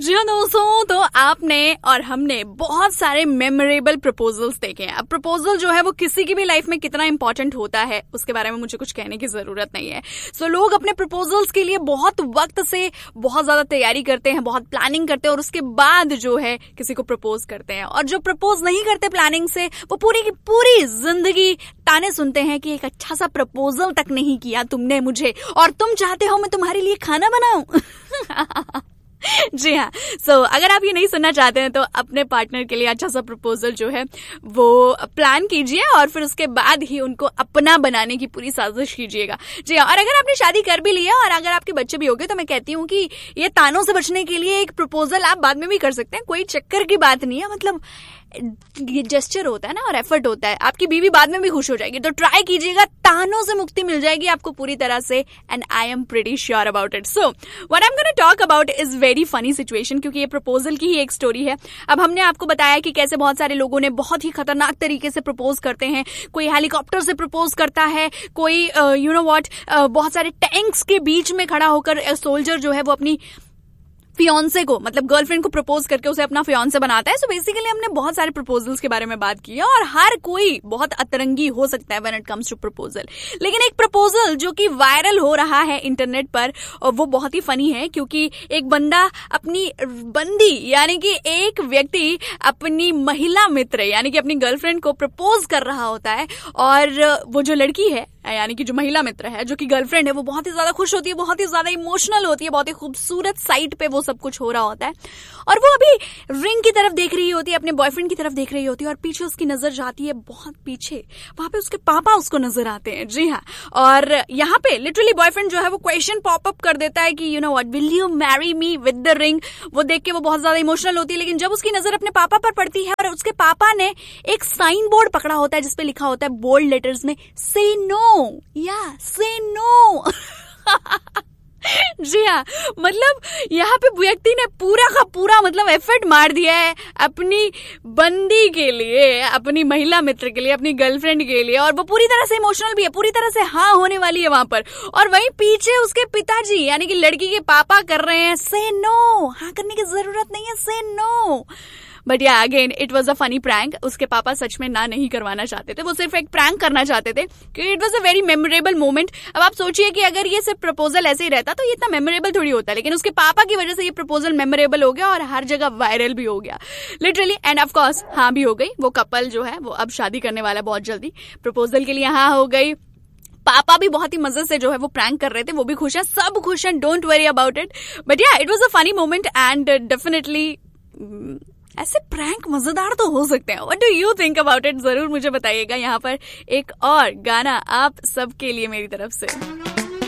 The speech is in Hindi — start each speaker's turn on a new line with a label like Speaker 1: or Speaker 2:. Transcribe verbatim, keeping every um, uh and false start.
Speaker 1: जी हाँ दोस्तों, तो आपने और हमने बहुत सारे मेमोरेबल प्रपोजल्स देखे हैं। अब प्रपोजल जो है वो किसी की भी लाइफ में कितना इंपॉर्टेंट होता है उसके बारे में मुझे कुछ कहने की जरूरत नहीं है। सो so, लोग अपने प्रपोजल्स के लिए बहुत वक्त से बहुत ज्यादा तैयारी करते हैं, बहुत प्लानिंग करते हैं और उसके बाद जो है किसी को प्रपोज करते हैं। और जो प्रपोज नहीं करते प्लानिंग से, वो पूरी की पूरी जिंदगी ताने सुनते हैं कि एक अच्छा सा प्रपोजल तक नहीं किया तुमने मुझे, और तुम चाहते हो मैं तुम्हारे लिए खाना बनाऊं। जी हाँ, सो so, अगर आप ये नहीं सुनना चाहते हैं तो अपने पार्टनर के लिए अच्छा सा प्रपोजल जो है वो प्लान कीजिए और फिर उसके बाद ही उनको अपना बनाने की पूरी साजिश कीजिएगा। जी हाँ, और अगर आपने शादी कर भी लिया और अगर आपके बच्चे भी हो गए तो मैं कहती हूँ कि ये तानों से बचने के लिए एक प्रपोजल आप बाद में भी कर सकते हैं। कोई चक्कर की बात नहीं है, मतलब ये जेस्चर होता है ना और एफर्ट होता है। आपकी बीवी बाद में भी खुश हो जाएगी, तो ट्राई कीजिएगा, तानों से मुक्ति मिल जाएगी आपको पूरी तरह से। And I am pretty sure about it. So what I am gonna talk about is very funny situation, क्योंकि ये प्रपोजल की ही एक स्टोरी है। अब हमने आपको बताया कि कैसे बहुत सारे लोगों ने बहुत ही खतरनाक तरीके से प्रपोज करते हैं। कोई हेलीकॉप्टर से प्रपोज करता है, कोई यू नो व्हाट बहुत सारे टैंक्स के बीच में खड़ा होकर सोल्जर जो है वो अपनी फियांसे को, मतलब गर्लफ्रेंड को प्रपोज करके उसे अपना फियांसे बनाता है। सो बेसिकली हमने बहुत सारे प्रपोजल्स के बारे में बात की है और हर कोई बहुत अतरंगी हो सकता है when it comes to proposal. लेकिन एक प्रपोजल जो कि वायरल हो रहा है इंटरनेट पर, और वो बहुत ही फनी है, क्योंकि एक बंदा अपनी बंदी यानी कि एक व्यक्ति अपनी महिला मित्र यानी कि अपनी गर्लफ्रेंड को प्रपोज कर रहा होता है, और वो जो लड़की है यानी कि जो महिला मित्र है, जो कि गर्लफ्रेंड है, वो बहुत ही ज्यादा खुश होती है, बहुत ही ज्यादा इमोशनल होती है, बहुत ही खूबसूरत साइट पे वो सब कुछ हो रहा होता है। और वो अभी रिंग की तरफ देख रही होती है, अपने बॉयफ्रेंड की तरफ देख रही होती है, और पीछे उसकी नजर जाती है बहुत पीछे, वहां पे उसके पापा उसको नजर आते हैं। जी हाँ, और यहाँ पे लिटरली बॉयफ्रेंड जो है वो क्वेश्चन पॉप अप कर देता है कि you know what, will you marry me with the ring. वो देख के वो बहुत ज्यादा इमोशनल होती है, लेकिन जब उसकी नजर अपने पापा पर पड़ती है और उसके पापा ने एक साइन बोर्ड पकड़ा होता है जिसपे लिखा होता है बोल्ड लेटर्स में, से नो, या से नो। जी हाँ, मतलब यहाँ पे व्यक्ति ने पूरा का पूरा मतलब एफर्ट मार दिया है अपनी बंदी के लिए, अपनी महिला मित्र के लिए, अपनी गर्लफ्रेंड के लिए, और वो पूरी तरह से इमोशनल भी है, पूरी तरह से हाँ होने वाली है वहां पर। और वहीं पीछे उसके पिताजी यानी कि लड़की के पापा कर रहे हैं से नो, हाँ करने की जरूरत नहीं है, से नो। बट या again it was a funny prank. उसके पापा सच में ना नहीं करवाना चाहते थे, वो सिर्फ एक प्रैंक करना चाहते थे, क्योंकि it was a very memorable moment. अब आप सोचिए कि अगर ये सिर्फ प्रपोजल ऐसे ही रहता तो ये इतना मेमोरेबल थोड़ी होता, लेकिन उसके पापा की वजह से ये प्रपोजल मेमोरेबल हो गया और हर जगह वायरल भी हो गया लिटरली। एंड ऑफ कोर्स हाँ भी हो गई, वो कपल जो है वो अब शादी करने वाला है बहुत जल्दी। प्रपोजल के लिए हाँ हो गई, पापा भी बहुत ही मजे से जो है वो प्रैंक कर रहे थे, वो भी खुश है, सब खुश हैं, don't worry about it. But या it was a funny moment and definitely ऐसे प्रैंक मजेदार तो हो सकते हैं। What do you think about it, जरूर मुझे बताइएगा। यहाँ पर एक और गाना आप सबके लिए मेरी तरफ से।